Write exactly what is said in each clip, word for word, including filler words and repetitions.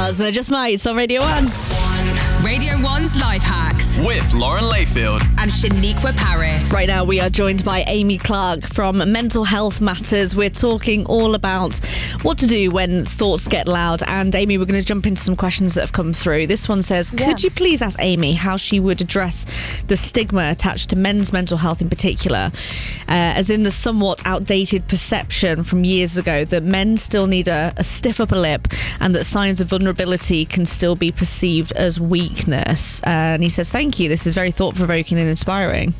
Mars and I Just Might on Radio one. Radio one's Life Hacks with Lauren Layfield and Shaniqua Paris. Right now we are joined by Amy Clark from Mental Health Matters. We're talking all about what to do when thoughts get loud. And Amy, we're going to jump into some questions that have come through. This one says, Yeah. could you please ask Amy how she would address the stigma attached to men's mental health in particular, uh, as in the somewhat outdated perception from years ago that men still need a, a stiff upper lip and that signs of vulnerability can still be perceived as weakness. Uh, and he says, thank you. This is very thought-provoking and inspiring.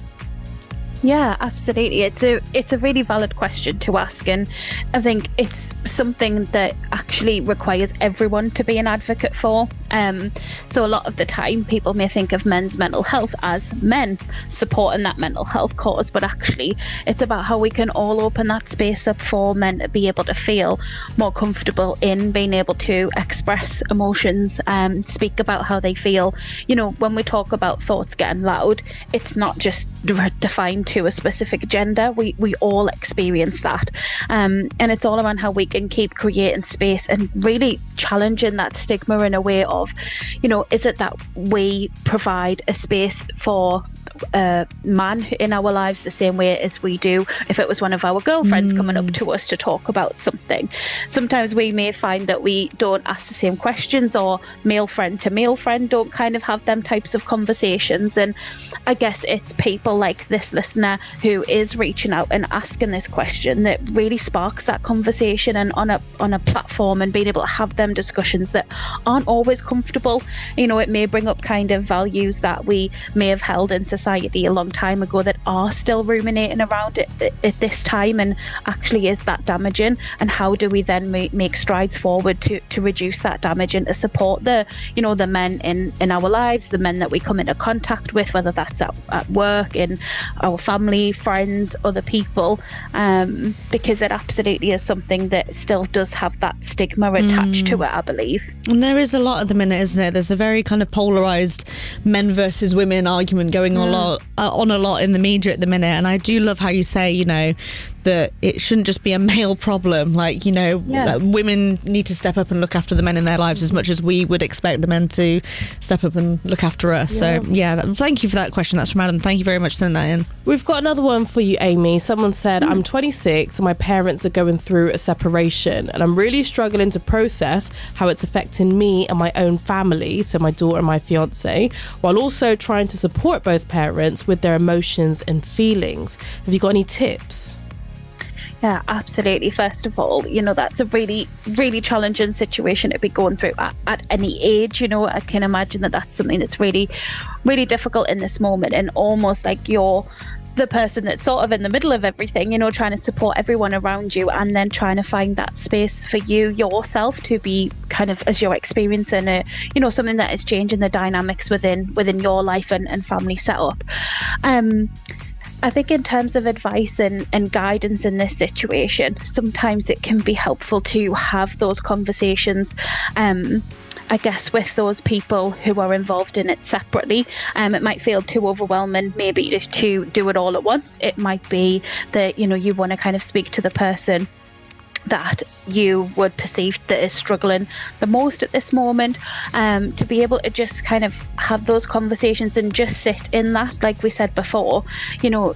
Yeah, absolutely. It's a it's a really valid question to ask, and I think it's something that actually requires everyone to be an advocate for. Um, so a lot of the time people may think of men's mental health as men supporting that mental health cause, but actually it's about how we can all open that space up for men to be able to feel more comfortable in being able to express emotions, um, speak about how they feel. You know, when we talk about thoughts getting loud, it's not just defined to a specific gender. We we all experience that, um, and it's all around how we can keep creating space and really challenging that stigma in a way of, you know, is it that we provide a space for a man in our lives the same way as we do if it was one of our girlfriends mm. coming up to us to talk about something. Sometimes we may find that we don't ask the same questions, or male friend to male friend don't kind of have them types of conversations. And I guess it's people like this listener who is reaching out and asking this question that really sparks that conversation, and on a on a platform, and being able to have them discussions that aren't always comfortable. You know, it may bring up kind of values that we may have held in society a long time ago that are still ruminating around it at this time, and actually is that damaging, and how do we then make, make strides forward to to reduce that damage and to support the, you know, the men in in our lives, the men that we come into contact with, whether that's at, at work, in our family, friends, other people, um, because it absolutely is something that still does have that stigma attached mm. to it, I believe. And there is a lot at the minute, isn't it? There's a very kind of polarised men versus women argument going on, mm. a lot, uh, on a lot in the media at the minute. And I do love how you say, you know, that it shouldn't just be a male problem. Like, you know, yeah. like women need to step up and look after the men in their lives as much as we would expect the men to step up and look after us. Yeah. So, yeah, that, thank you for that question. That's from Adam. Thank you very much for sending that in. We've got another one for you, Amy. Someone said, mm. I'm twenty-six and my parents are going through a separation, and I'm really struggling to process how it's affecting me and my own family, so my daughter and my fiance, while also trying to support both parents with their emotions and feelings. Have you got any tips? Yeah, absolutely. First of all, you know, that's a really, really challenging situation to be going through at, at any age. You know, I can imagine that that's something that's really, really difficult in this moment, and almost like you're the person that's sort of in the middle of everything, you know, trying to support everyone around you, and then trying to find that space for you yourself to be kind of, as you're experiencing a, you know, something that is changing the dynamics within within your life and, and family setup. Um, I think in terms of advice and, and guidance in this situation, sometimes it can be helpful to have those conversations, um, I guess, with those people who are involved in it separately. Um, it might feel too overwhelming maybe to, to do it all at once. It might be that, you know, you want to kind of speak to the person that you would perceive that is struggling the most at this moment, um, to be able to just kind of have those conversations and just sit in that. Like we said before, you know,